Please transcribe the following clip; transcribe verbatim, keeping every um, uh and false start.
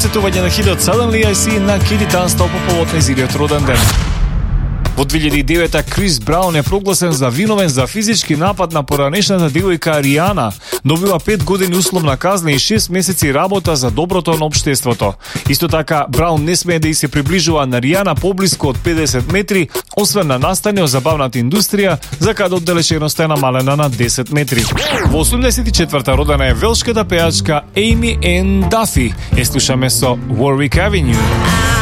подсетување на хитот Suddenly I See на Кити Танстал по повод нејзиниот роден ден. Во две илјади и девета Крис Браун е прогласен за виновен за физички напад на поранешната девојка Ријана. Добива пет години условна казна и шест месеци работа за доброто на општеството. Исто така, Браун не смее да и се приближува на Ријана поблиску од педесет метри, освен на настани од забавната индустрија, за каде оддалеченоста е намалена на десет метри. Во осумдесет и четврта родена е велшката пејачка Amy Ann Duffy. Е слушаме со Warwick Avenue.